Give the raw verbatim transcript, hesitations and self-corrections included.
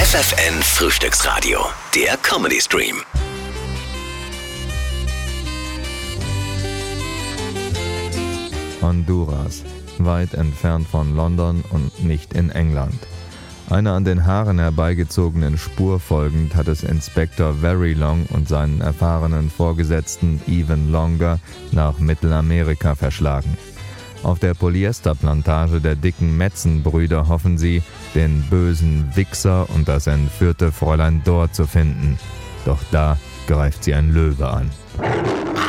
F F N Frühstücksradio, der Comedy Stream. Honduras, weit entfernt von London und nicht in England. Einer an den Haaren herbeigezogenen Spur folgend hat es Inspektor Verylong und seinen erfahrenen Vorgesetzten Even Longer nach Mittelamerika verschlagen. Auf der Polyesterplantage der dicken Metzen-Brüder hoffen sie, den bösen Wichser und das entführte Fräulein Dor zu finden. Doch da greift sie ein Löwe an.